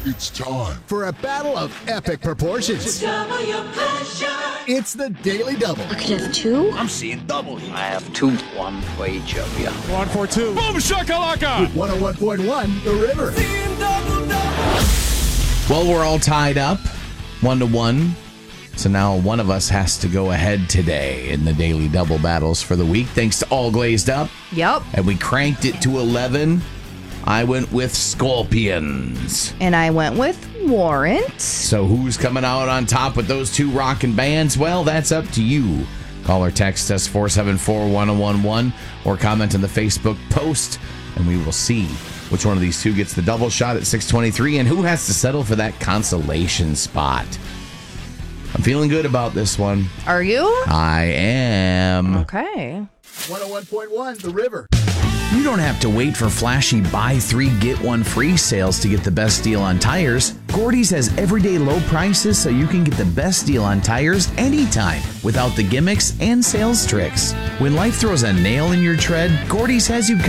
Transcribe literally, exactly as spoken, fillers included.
It's time for a battle of epic proportions. Double your pleasure. It's the Daily Double. I could have two. I'm seeing double here. I have two. One for each of you. One for two. Boom shakalaka! one oh one point one The River. Double, double. Well, we're all tied up, one to one. So now one of us has to go ahead today in the Daily Double battles for the week. Thanks to All Glazed Up. Yep. And we cranked it to eleven. I went with Scorpions. And I went with Warrant. So who's coming out on top with those two rockin' bands? Well, that's up to you. Call or text us four seven four, one oh one one or comment on the Facebook post, and we will see which one of these two gets the double shot at six twenty-three and who has to settle for that consolation spot. I'm feeling good about this one. Are you? I am. Okay. one oh one point one The River. You don't have to wait for flashy buy three, get one free sales to get the best deal on tires. Gordy's has everyday low prices so you can get the best deal on tires anytime without the gimmicks and sales tricks. When life throws a nail in your tread, Gordy's has you covered.